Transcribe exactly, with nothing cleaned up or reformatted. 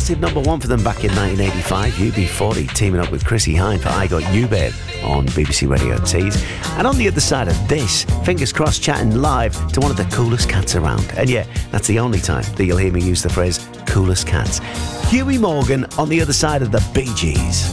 massive number one for them back in nineteen eighty-five. U B forty teaming up with Chrissie Hynde for I Got You Babe on B B C Radio Tees. And on the other side of this, fingers crossed, chatting live to one of the coolest cats around. And yeah, that's the only time that you'll hear me use the phrase coolest cats. Huey Morgan on the other side of the Bee Gees.